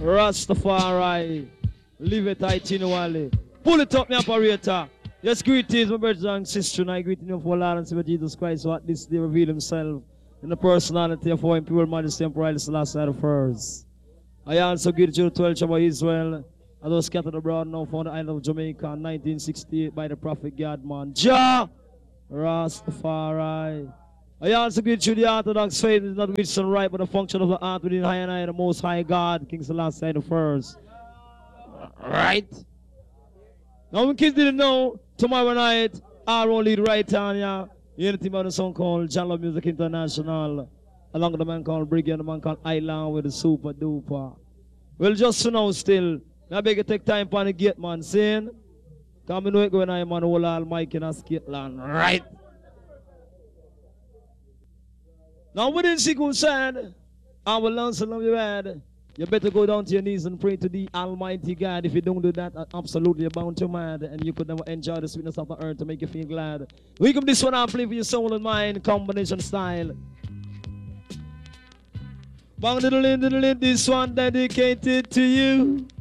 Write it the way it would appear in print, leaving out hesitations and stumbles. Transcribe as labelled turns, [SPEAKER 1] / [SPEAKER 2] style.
[SPEAKER 1] Rastafari. Live it itinerally. Pull it up, my operator. Yes, greetings, my brothers and sisters. And I greet you for Lord and Savior Jesus Christ, who at this day revealed himself in the personality of our imperial majesty and pride the last side of first. I also greet you to 12 tribes of Israel. I was scattered abroad now from the island of Jamaica in 1968 by the prophet God, man. Jah Rastafari. I also greet you the Orthodox faith is not which and right, but the function of the heart within high and high, the most high God, King Selassie the first. Right? Now, when kids didn't know, tomorrow night, our own lead right on ya. Anything about a song called John Love Music International, along with a man called Briggy and a man called Island with the Super Duper. Well, just for now, still, I beg you take time for the gate, man. Saying, come and know it going on, man, hold all Mike in a Skitland. Right? Now, within Sikun said, I will learn some of your head. You better go down to your knees and pray to the Almighty God. If you don't do that, absolutely you're bound to mad. And you could never enjoy the sweetness of the earth to make you feel glad. We come this one and play for your soul and mind, combination style. Bang diddle in, this one dedicated to you.